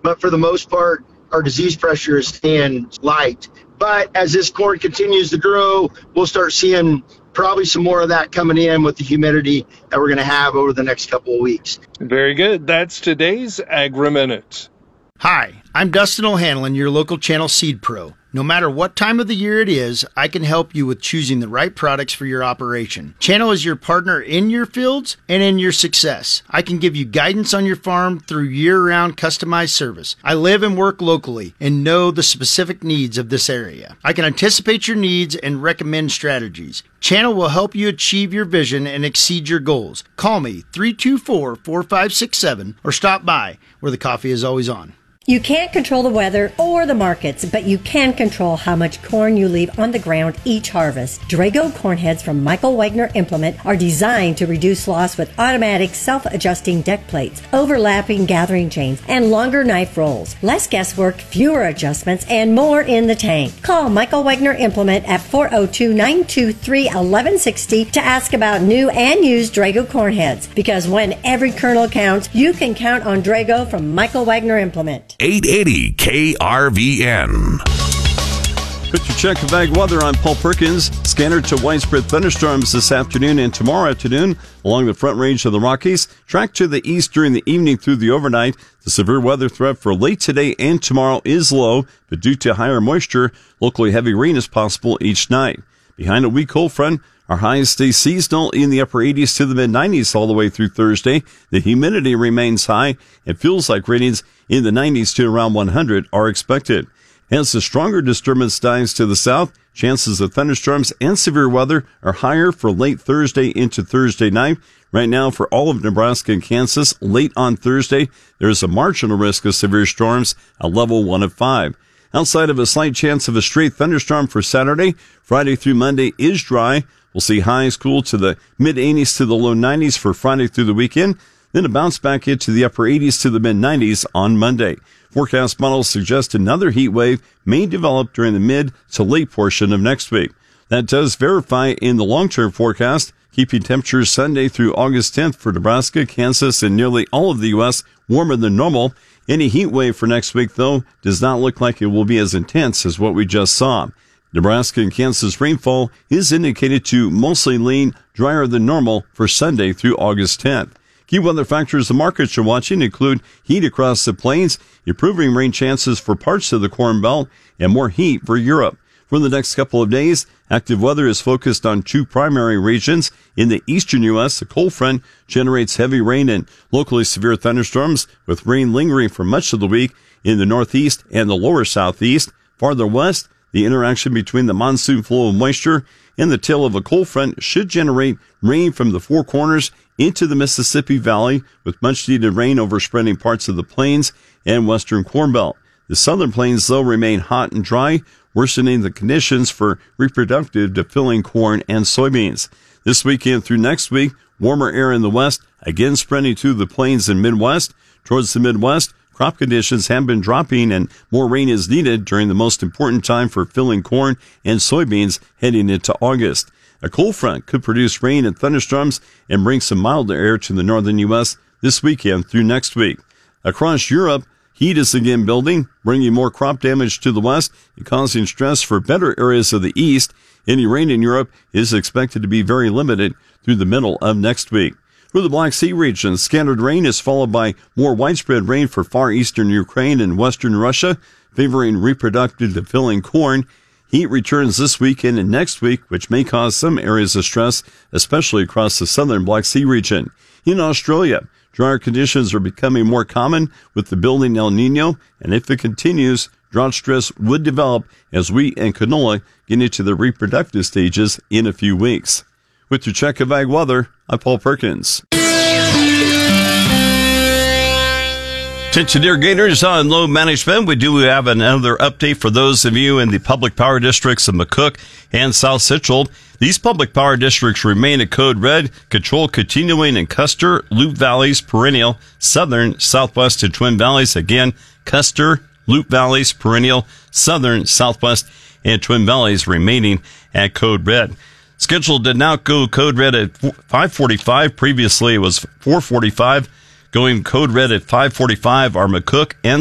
but for the most part, our disease pressure is staying light. But as this corn continues to grow, we'll start seeing probably some more of that coming in with the humidity that we're going to have over the next couple of weeks. Very good. That's today's Agri-Minute. Hi, I'm Dustin O'Hanlon, your local Channel Seed Pro. No matter what time of the year it is, I can help you with choosing the right products for your operation. Channel is your partner in your fields and in your success. I can give you guidance on your farm through year-round customized service. I live and work locally and know the specific needs of this area. I can anticipate your needs and recommend strategies. Channel will help you achieve your vision and exceed your goals. Call me 324-4567 or stop by where the coffee is always on. You can't control the weather or the markets, but you can control how much corn you leave on the ground each harvest. Drago corn heads from Michael Wagner Implement are designed to reduce loss with automatic self-adjusting deck plates, overlapping gathering chains, and longer knife rolls. Less guesswork, fewer adjustments, and more in the tank. Call Michael Wagner Implement at 402-923-1160 to ask about new and used Drago corn heads. Because when every kernel counts, you can count on Drago from Michael Wagner Implement. 880 KRVN. With your check of ag weather, I'm Paul Perkins. Scanner to widespread thunderstorms this afternoon and tomorrow afternoon along the front range of the Rockies. Track to the east during the evening through the overnight. The severe weather threat for late today and tomorrow is low, but due to higher moisture, locally heavy rain is possible each night. Behind a weak cold front, our highs stay seasonal in the upper 80s to the mid-90s all the way through Thursday. The humidity remains high. It feels like readings in the 90s to around 100 are expected. As the stronger disturbance dies to the south, chances of thunderstorms and severe weather are higher for late Thursday into Thursday night. Right now, for all of Nebraska and Kansas, late on Thursday, there is a marginal risk of severe storms, a level 1 of 5. Outside of a slight chance of a straight thunderstorm for Saturday, Friday through Monday is dry. We'll see highs cool to the mid-80s to the low 90s for Friday through the weekend, then a bounce back into the upper 80s to the mid-90s on Monday. Forecast models suggest another heat wave may develop during the mid to late portion of next week. That does verify in the long-term forecast, keeping temperatures Sunday through August 10th for Nebraska, Kansas, and nearly all of the U.S. warmer than normal. Any heat wave for next week, though, does not look like it will be as intense as what we just saw. Nebraska and Kansas rainfall is indicated to mostly lean drier than normal for Sunday through August 10th. Key weather factors the markets are watching include heat across the plains, improving rain chances for parts of the Corn Belt, and more heat for Europe. For the next couple of days, active weather is focused on two primary regions. In the eastern U.S., the cold front generates heavy rain and locally severe thunderstorms, with rain lingering for much of the week in the northeast and the lower southeast. Farther west, the interaction between the monsoon flow of moisture and the tail of a cold front should generate rain from the Four Corners into the Mississippi Valley, with much-needed rain overspreading parts of the plains and western Corn Belt. The southern plains, though, remain hot and dry, worsening the conditions for reproductive to filling corn and soybeans. This weekend through next week, warmer air in the west, again spreading to the plains and Midwest. Towards the Midwest, crop conditions have been dropping and more rain is needed during the most important time for filling corn and soybeans heading into August. A cold front could produce rain and thunderstorms and bring some milder air to the northern U.S. this weekend through next week. Across Europe, heat is again building, bringing more crop damage to the west and causing stress for better areas of the east. Any rain in Europe is expected to be very limited through the middle of next week. For the Black Sea region, scattered rain is followed by more widespread rain for far eastern Ukraine and western Russia, favoring reproductive to filling corn. Heat returns this weekend and next week, which may cause some areas of stress, especially across the southern Black Sea region. In Australia, drier conditions are becoming more common with the building El Nino, and if it continues, drought stress would develop as wheat and canola get into the reproductive stages in a few weeks. With your check of ag weather, I'm Paul Perkins. Attention irrigators on load management. We do have another update for those of you in the public power districts of McCook and South Central. These public power districts remain at code red. Control continuing in Custer, Loup Valleys, Perennial, Southern, Southwest, and Twin Valleys. Again, Custer, Loup Valleys, Perennial, Southern, Southwest, and Twin Valleys remaining at code red. Schedule did not go code red at 5:45. Previously, it was 4:45. Going code red at 5:45 are McCook and